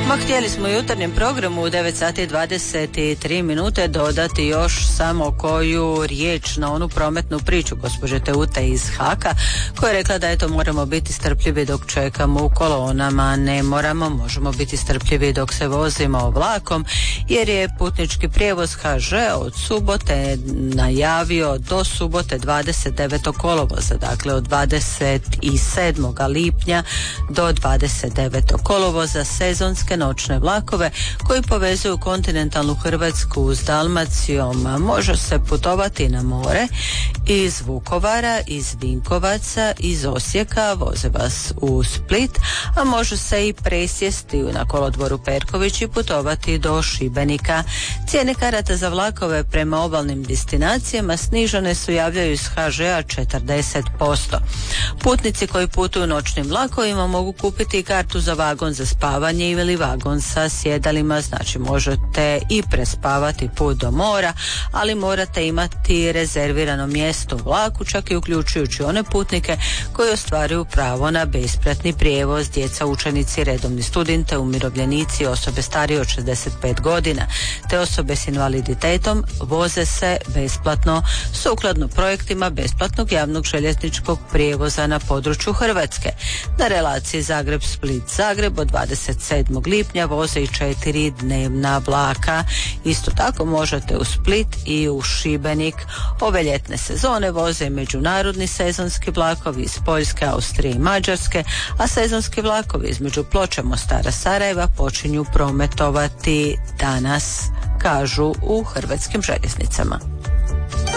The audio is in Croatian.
Htjeli smo u jutarnjem programu u 9 sati 23 minute dodati još samo koju riječ na onu prometnu priču gospođe Teute iz Haka, koja je rekla da eto moramo biti strpljivi dok čekamo u kolonama. Ne moramo, možemo biti strpljivi dok se vozimo vlakom, jer je putnički prijevoz HŽ od subote najavio do subote 29. kolovoza, dakle od 27. lipnja do 29. kolovoza sezonske noćne vlakove koji povezuju kontinentalnu Hrvatsku s Dalmacijom. Može se putovati na more iz Vukovara, iz Vinkovaca, iz Osijeka, voze vas u Split, a može se i presjesti na kolodvoru Perković i putovati do Šibenika. Cijene karata za vlakove prema obalnim destinacijama snižene su, javljaju iz HŽ-a 40%. Putnici koji putuju noćnim vlakovima mogu kupiti kartu za vagon za spavanje ili vagon sa sjedalima, znači možete i prespavati put do mora, ali morate imati rezervirano mjesto u vlaku, čak i uključujući one putnike koji ostvaruju pravo na besplatni prijevoz, djeca, učenici, redovni studente, umirovljenici, osobe starije od 65 godina, te osobe s invaliditetom voze se besplatno sukladno projektima besplatnog javnog željezničkog prijevoza na području Hrvatske. Na relaciji Zagreb-Split-Zagreb od 27. lipnja voze i 4 dnevna vlaka. Isto tako možete u Split i u Šibenik. Ove ljetne sezone voze i međunarodni sezonski vlakovi iz Poljske, Austrije i Mađarske, a sezonski vlakovi između Ploča, Mostara, Sarajeva počinju prometovati danas, kažu u Hrvatskim željeznicama.